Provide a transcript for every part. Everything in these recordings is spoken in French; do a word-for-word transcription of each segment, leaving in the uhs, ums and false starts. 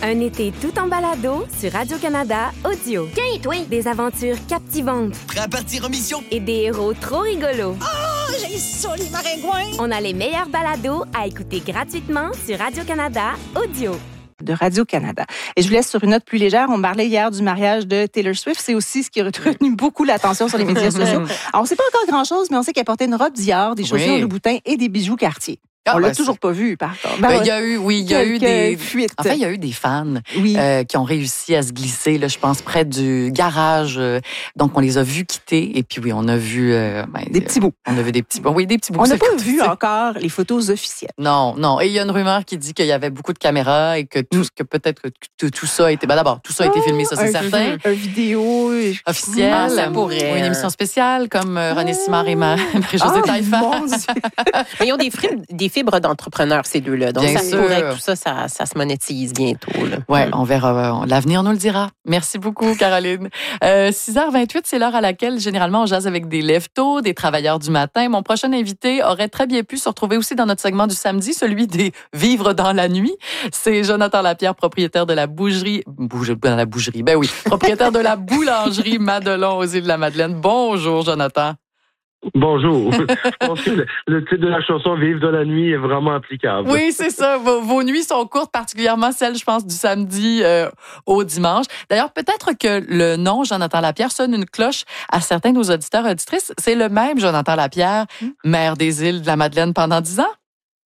Un été tout en balado sur Radio-Canada Audio. Tiens, toi! Des aventures captivantes. Prêt à partir en mission? Et des héros trop rigolos. Oh, j'ai ça, les maringouins! On a les meilleurs balados à écouter gratuitement sur Radio-Canada Audio. De Radio-Canada. Et je vous laisse sur une note plus légère. On parlait hier du mariage de Taylor Swift. C'est aussi ce qui a retenu beaucoup l'attention sur les médias sociaux. Alors, on ne sait pas encore grand-chose, mais on sait qu'elle portait une robe Dior, des chaussures Oui. Louboutin et des bijoux Cartier. Ah, on l'a ben, toujours c'est... pas vu, par contre. Ben, il y a eu, oui, il y a eu des fuites. En fait, il y a eu des fans oui. euh, qui ont réussi à se glisser, là, je pense, près du garage. Euh, donc, on les a vus quitter. Et puis, oui, on a vu euh, ben, des petits bouts. On a vu des petits bouts. Oui, des petits bouts. On n'a pas fantastique. vu encore les photos officielles. Non, non. Et il y a une rumeur qui dit qu'il y avait beaucoup de caméras et que tout, que peut-être que tout, tout ça a été. Ben, d'abord, tout ça a été filmé, ça c'est un, certain. Un vidéo officiel. Ah, ça pourrait. Ou une émission spéciale comme euh, René Simard et Ma- Marie-Josée Ah, Taillefer. mon Dieu. Mais ils ont des, fibres, des fibres d'entrepreneurs, ces deux-là. Donc, Bien ça sûr. pourrait que tout ça, ça, ça se monétise bientôt. Oui, on verra. L'avenir nous le dira. Merci beaucoup, Caroline. Euh, six heures vingt-huit, c'est l'heure à laquelle, généralement, on jase avec des lève-tôt, des travailleurs du matin. Mon prochain invité aurait très bien pu se retrouver aussi dans notre segment du samedi, celui des vivres dans la nuit. C'est Jonathan Lapierre, propriétaire de la bougerie... Bouge... Dans la bougerie, ben oui. Propriétaire de la boulangerie Madelon aux Îles-de-la-Madeleine. Bonjour, Jonathan. Bonjour. Je pense que le, le titre de la chanson « Vivre de la nuit » est vraiment applicable. Oui, c'est ça. Vos, vos nuits sont courtes, particulièrement celles, je pense, du samedi euh, au dimanche. D'ailleurs, peut-être que le nom Jonathan Lapierre sonne une cloche à certains de nos auditeurs et auditrices. C'est le même Jonathan Lapierre, maire des Îles de la Madeleine pendant dix ans?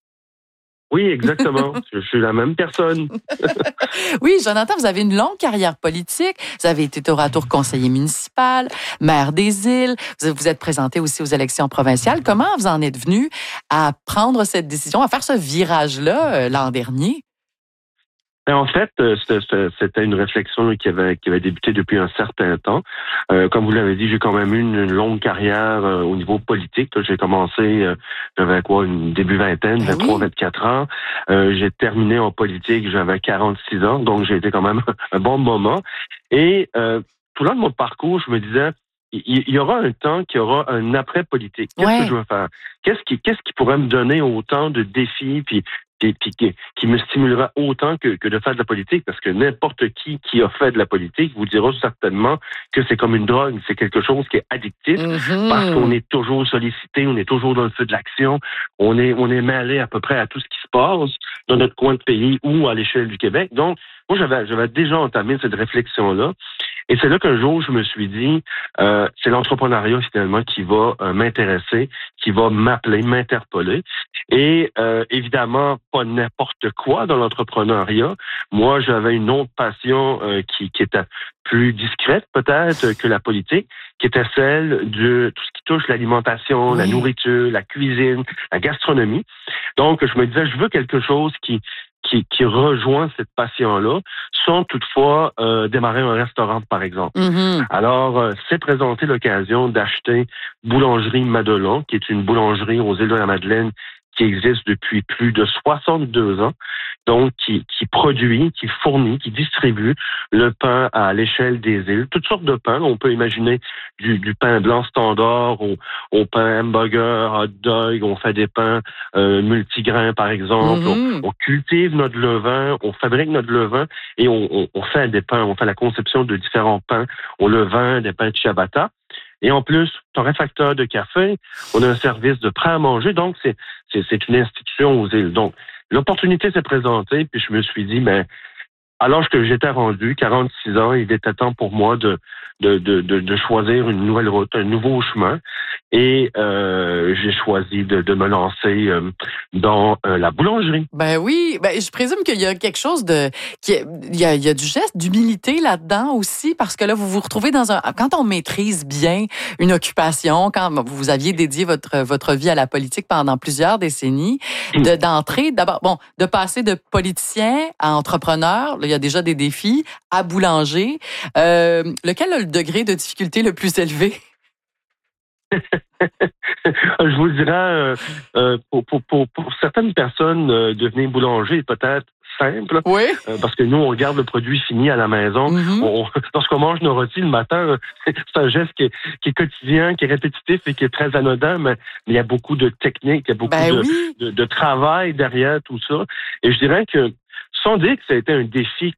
Oui, exactement. Je suis la même personne. Oui, Jonathan, vous avez une longue carrière politique. Vous avez été tour à tour conseiller municipal, maire des Îles. Vous vous êtes présenté aussi aux élections provinciales. Comment vous en êtes venu à prendre cette décision, à faire ce virage-là euh, l'an dernier? En fait, c'était une réflexion qui avait, qui avait débuté depuis un certain temps. Euh, comme vous l'avez dit, j'ai quand même eu une, une longue carrière euh, au niveau politique. J'ai commencé, euh, j'avais quoi, une début vingtaine, vingt-trois, vingt-quatre ans. Euh, j'ai terminé en politique, j'avais quarante-six ans, donc j'ai été quand même un bon moment. Et euh, tout le long de mon parcours, je me disais, il y aura un temps qu'il y aura un après-politique. Qu'est-ce Ouais. que je veux faire? Qu'est-ce qui, qu'est-ce qui pourrait me donner autant de défis, puis Qui, qui, qui me stimulera autant que, que de faire de la politique, parce que n'importe qui qui a fait de la politique vous dira certainement que c'est comme une drogue, c'est quelque chose qui est addictif, Mm-hmm. parce qu'on est toujours sollicité, on est toujours dans le feu de l'action, on est on est mêlé à peu près à tout ce qui se passe dans notre coin de pays ou à l'échelle du Québec. Donc, moi, j'avais j'avais déjà entamé cette réflexion-là. Et c'est là qu'un jour, je me suis dit, euh, c'est l'entrepreneuriat finalement qui va euh, m'intéresser, qui va m'appeler, m'interpeller. Et euh, évidemment, pas n'importe quoi dans l'entrepreneuriat. Moi, j'avais une autre passion euh, qui, qui était plus discrète peut-être que la politique, qui était celle de tout ce qui touche l'alimentation, Oui. la nourriture, la cuisine, la gastronomie. Donc, je me disais, je veux quelque chose qui qui, qui rejoint cette passion-là, sans toutefois euh, démarrer un restaurant, par exemple. Mm-hmm. Alors, euh, s'est présentée l'occasion d'acheter Boulangerie Madelon, qui est une boulangerie aux Îles de la Madeleine qui existe depuis plus de soixante-deux ans, donc qui, qui produit, qui fournit, qui distribue le pain à l'échelle des îles, toutes sortes de pains. On peut imaginer du, du pain blanc standard au, au pain hamburger, hot dog, on fait des pains euh, multigrains, par exemple. Mm-hmm. On, on cultive notre levain, on fabrique notre levain et on, on, on fait des pains, on fait la conception de différents pains au levain, des pains de ciabatta. Et en plus, torréfacteur de café, on a un service de prêt à manger, donc c'est, c'est, c'est une institution aux îles. Donc, l'opportunité s'est présentée, puis je me suis dit, mais à l'âge que j'étais rendu, quarante-six ans, il était temps pour moi de, de, de, de, de choisir une nouvelle route, un nouveau chemin. Et euh, j'ai choisi de, de me lancer euh, dans euh, la boulangerie. Ben oui, ben je présume qu'il y a quelque chose de, qui est- il y a, il y a du geste d'humilité là-dedans aussi, parce que là vous vous retrouvez dans un, quand on maîtrise bien une occupation, quand vous aviez dédié votre votre vie à la politique pendant plusieurs décennies, de d'entrer d'abord, bon, de passer de politicien à entrepreneur, là il y a déjà des défis, à boulanger. Euh, lequel a le degré de difficulté le plus élevé? Je vous dirais, euh, euh, pour, pour, pour, pour certaines personnes, euh, devenir boulanger est peut-être simple, Oui. euh, parce que nous, on regarde le produit fini à la maison. Mm-hmm. On, lorsqu'on mange nos rôtis le matin, c'est un geste qui est, qui est quotidien, qui est répétitif et qui est très anodin, mais, mais il y a beaucoup de techniques, il y a beaucoup Ben de, oui. de, de travail derrière tout ça. Et je dirais que, sans dire que ça a été un défi